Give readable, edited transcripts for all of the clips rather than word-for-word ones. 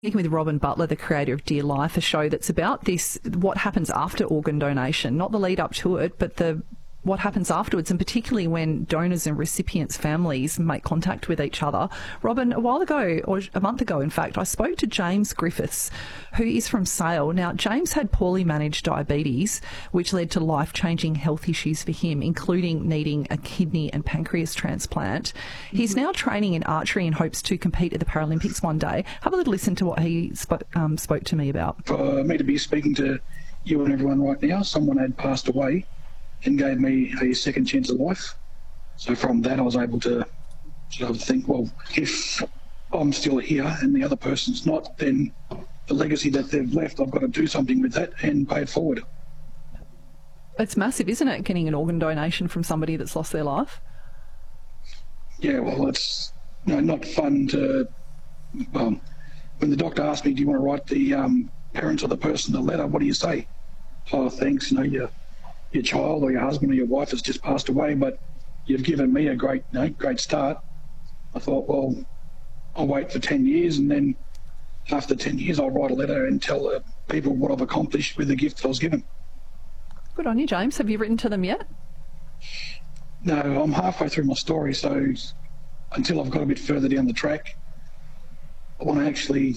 Speaking with Robin Butler, the creator of Dear Life, a show that's about this, what happens after organ donation, not the lead up to it, but what happens afterwards, and particularly when donors and recipients' families make contact with each other. Robin, a while ago, or a month ago in fact, I spoke to James Griffiths, who is from Sale. Now, James had poorly managed diabetes, which led to life-changing health issues for him, including needing a kidney and pancreas transplant. He's now training in archery and hopes to compete at the Paralympics one day. Have a little listen to what he spoke to me about. For me to be speaking to you and everyone right now, someone had passed away and gave me a second chance of life. So from that I was able to sort of think, well, if I'm still here and the other person's not, then the legacy that they've left, I've got to do something with that and pay it forward. It's massive, isn't it, getting an organ donation from somebody that's lost their life? Yeah, well, it's not fun to... when the doctor asked me, do you want to write the parents of the person a letter, what do you say? Oh, thanks, your child or your husband or your wife has just passed away, but you've given me a great start. I thought, well, I'll wait for 10 years and then after 10 years I'll write a letter and tell people what I've accomplished with the gift I was given. Good on you, James. Have you written to them yet? No, I'm halfway through my story, so until I've got a bit further down the track, I want to actually,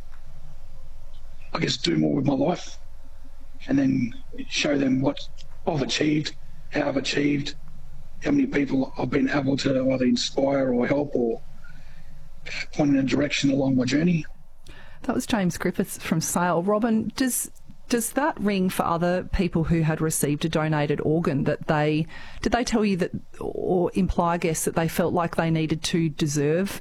I guess, do more with my life and then show them what I've achieved, how I've achieved, how many people I've been able to either inspire or help or point in a direction along my journey. That was James Griffiths from Sale. Robin, does that ring for other people who had received a donated organ, that did they tell you that, or imply, I guess, that they felt like they needed to deserve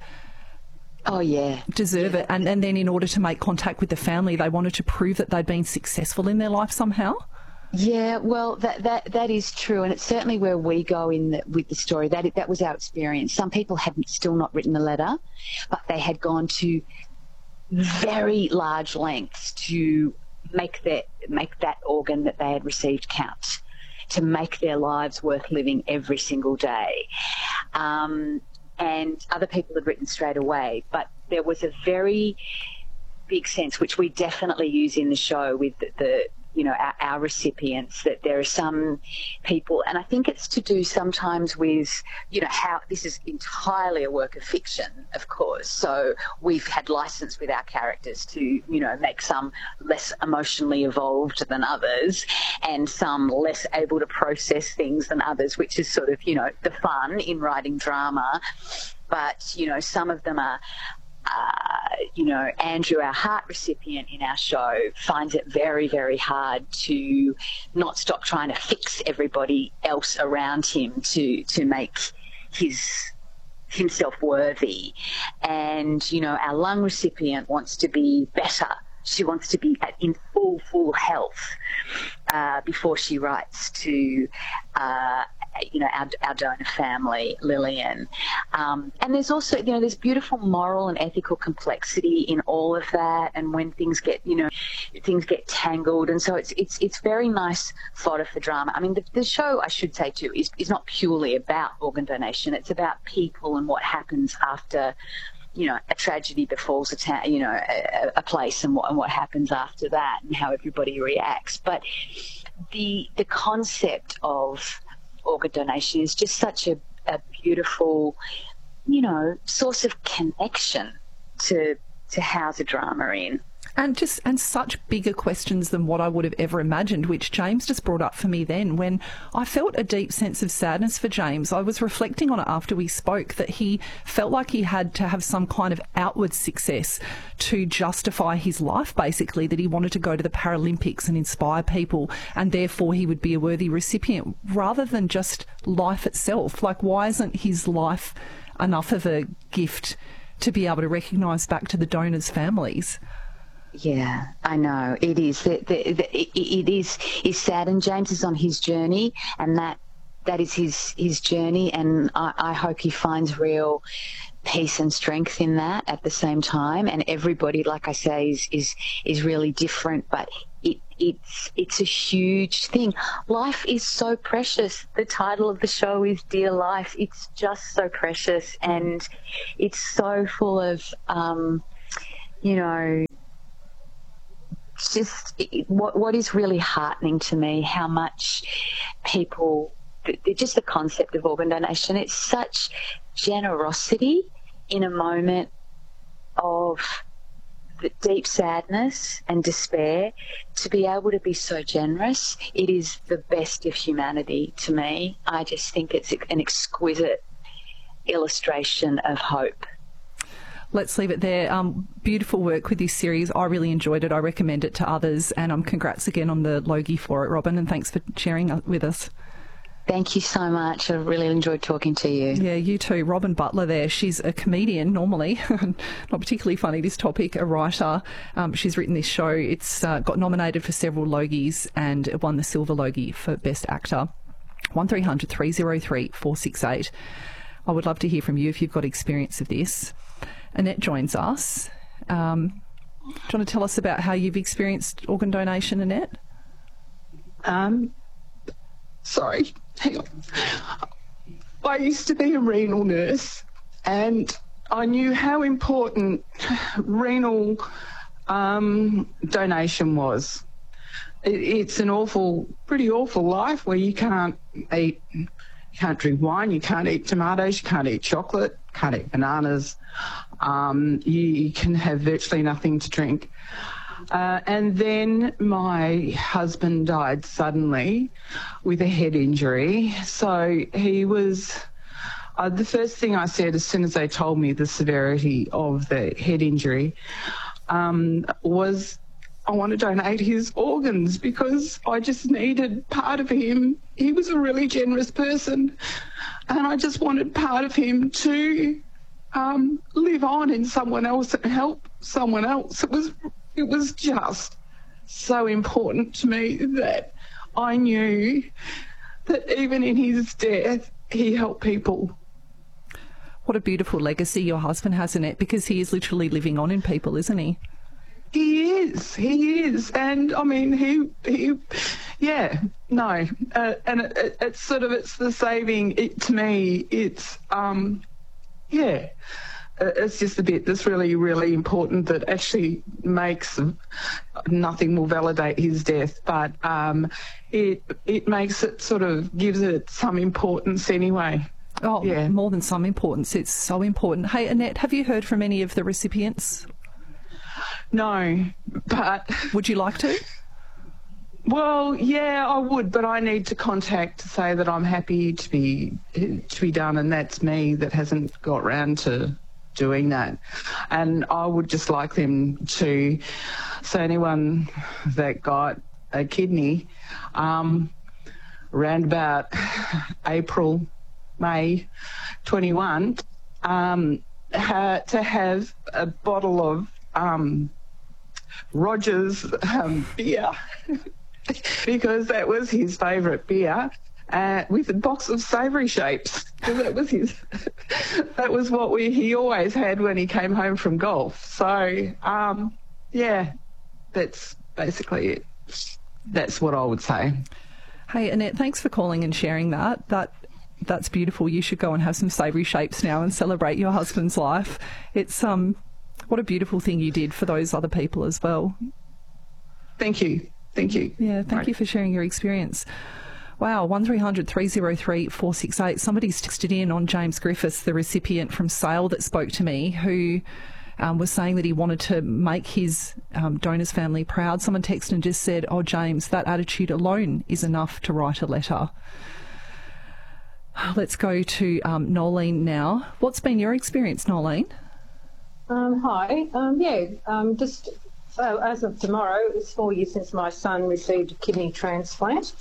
it, and then in order to make contact with the family, they wanted to prove that they'd been successful in their life somehow? Yeah, well, that is true, and it's certainly where we go with the story. That was our experience. Some people had still not written a letter, but they had gone to very large lengths to make that organ that they had received count, to make their lives worth living every single day. And other people had written straight away, but there was a very big sense, which we definitely use in the show with our recipients, that there are some people, and I think it's to do sometimes with, how this is entirely a work of fiction, of course. So we've had license with our characters to, make some less emotionally evolved than others and some less able to process things than others, which is sort of, the fun in writing drama. But, some of them are, Andrew, our heart recipient in our show, finds it very, very hard to not stop trying to fix everybody else around him to make himself worthy. And, our lung recipient wants to be better. She wants to be in full health before she writes to our donor family, Lillian. And there's also, there's beautiful moral and ethical complexity in all of that. And when things get tangled. And so it's very nice fodder for drama. I mean, the show, I should say too, is not purely about organ donation. It's about people and what happens after, a tragedy befalls a town, a place, and what happens after that and how everybody reacts. But the concept of organ donation is just such a beautiful, source of connection to house a drama in. And such bigger questions than what I would have ever imagined, which James just brought up for me then. When I felt a deep sense of sadness for James, I was reflecting on it after we spoke, that he felt like he had to have some kind of outward success to justify his life, basically, that he wanted to go to the Paralympics and inspire people, and therefore he would be a worthy recipient, rather than just life itself. Like, why isn't his life enough of a gift to be able to recognise back to the donors' families? Yeah, I know. It is. It is sad, and James is on his journey, and that is his journey, and I hope he finds real peace and strength in that at the same time. And everybody, like I say, is really different, but it's a huge thing. Life is so precious. The title of the show is Dear Life. It's just so precious, and it's so full of just what is really heartening to me, how much people, just the concept of organ donation, it's such generosity in a moment of deep sadness and despair. To be able to be so generous, it is the best of humanity to me. I just think it's an exquisite illustration of hope. Let's leave it there. Beautiful work with this series. I really enjoyed it. I recommend it to others. And congrats again on the Logie for it, Robin, and thanks for sharing with us. Thank you so much. I really enjoyed talking to you. Yeah, you too. Robin Butler there. She's a comedian normally, not particularly funny this topic, a writer. She's written this show. It's got nominated for several Logies and it won the Silver Logie for Best Actor. 1300 303 468. I would love to hear from you if you've got experience of this. Annette joins us. Do you want to tell us about how you've experienced organ donation, Annette? Sorry, hang on. I used to be a renal nurse and I knew how important renal donation was. It's an pretty awful life where you can't eat, you can't drink wine, you can't eat tomatoes, you can't eat chocolate, can't eat bananas. You can have virtually nothing to drink. And then my husband died suddenly with a head injury. So he was, the first thing I said as soon as they told me the severity of the head injury was, I want to donate his organs because I just needed part of him. He was a really generous person and I just wanted part of him to live on in someone else and help someone else. It was just so important to me that I knew that even in his death, he helped people. What a beautiful legacy your husband has, Annette, because he is literally living on in people, isn't he? He is. And I mean, yeah, no. And it's sort of, it's the saving, to me, it's, yeah. It's just a bit that's really, really important that actually makes, nothing will validate his death, but it makes it sort of, gives it some importance anyway. Oh, yeah. More than some importance. It's so important. Hey, Annette, have you heard from any of the recipients? No, but... Would you like to? Well, yeah, I would, but I need to contact to say that I'm happy to be done, and that's me that hasn't got round to doing that. And I would just like them to, so anyone that got a kidney around about April, May 21, to have a bottle of Rogers beer because that was his favourite beer. With a box of savoury shapes. That was that was what he always had when he came home from golf. So, yeah, that's basically it. That's what I would say. Hey, Annette, thanks for calling and sharing that. That's beautiful. You should go and have some savoury shapes now and celebrate your husband's life. It's what a beautiful thing you did for those other people as well. Thank you. Thank you. Yeah, thank you for sharing your experience. Wow, 1300 303 468. Somebody's texted in on James Griffiths, the recipient from Sale that spoke to me, who was saying that he wanted to make his donor's family proud. Someone texted and just said, oh, James, that attitude alone is enough to write a letter. Let's go to Nolene now. What's been your experience, Nolene? Hi. Just as of tomorrow, it's 4 years since my son received a kidney transplant.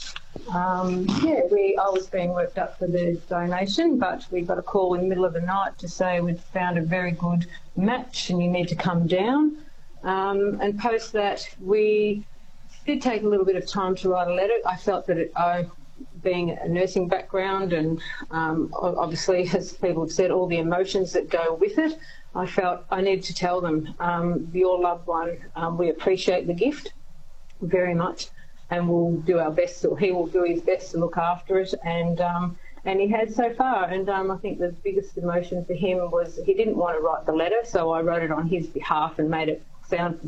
I was being worked up for the donation, but we got a call in the middle of the night to say we'd found a very good match and you need to come down. And post that, we did take a little bit of time to write a letter. I felt that being a nursing background and obviously, as people have said, all the emotions that go with it, I felt I needed to tell them, your loved one, we appreciate the gift very much and we'll do our best, or he will do his best to look after it. And he has so far. And I think the biggest emotion for him was he didn't want to write the letter, so I wrote it on his behalf and made it sound